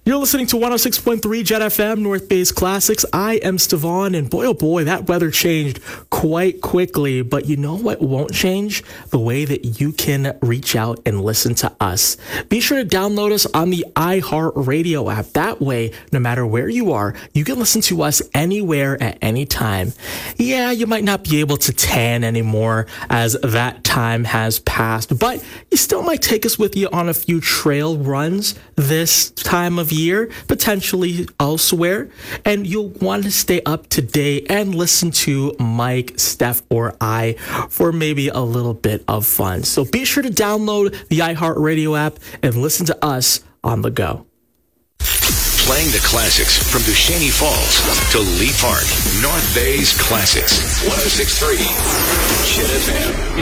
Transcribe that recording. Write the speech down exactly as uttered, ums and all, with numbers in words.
You're listening to one oh six point three Jet F M, North Bay's Classics. I am Stevon, and boy, oh boy, that weather changed quite quickly. But you know what won't change? The way that you can reach out and listen to us. Be sure to download us on the iHeartRadio app. That way, no matter where you are, you can listen to us anywhere at any time. Yeah, you might not be able to tan anymore as that time has passed, but you still might take us with you on a few trail runs this time of year, potentially elsewhere, and you'll want to stay up to date and listen to Mike, Steph, or I for maybe a little bit of fun. So be sure to download the iHeartRadio app and listen to us on the go. Playing the classics from Duchesne Falls to Lee Park, North Bay's Classics. one oh six point three Jet F M.